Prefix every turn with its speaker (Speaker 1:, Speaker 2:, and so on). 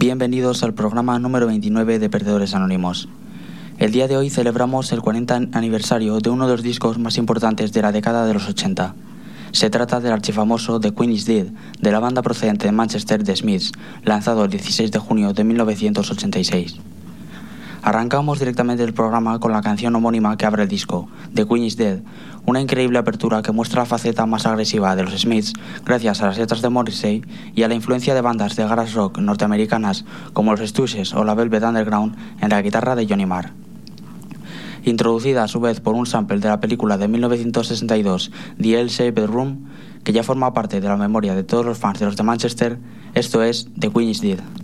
Speaker 1: Bienvenidos al programa número 29 de Perdedores Anónimos. El día de hoy celebramos el 40 aniversario de uno de los discos más importantes de la década de los 80. Se trata del archifamoso The Queen is Dead, de la banda procedente de Manchester The Smiths, lanzado el 16 de junio de 1986. Arrancamos directamente el programa con la canción homónima que abre el disco, The Queen is Dead, una increíble apertura que muestra la faceta más agresiva de los Smiths gracias a las letras de Morrissey y a la influencia de bandas de garage rock norteamericanas como los Stooges o la Velvet Underground en la guitarra de Johnny Marr. Introducida a su vez por un sample de la película de 1962 The L-Shaped Room, que ya forma parte de la memoria de todos los fans de los de Manchester, esto es The Queen is Dead.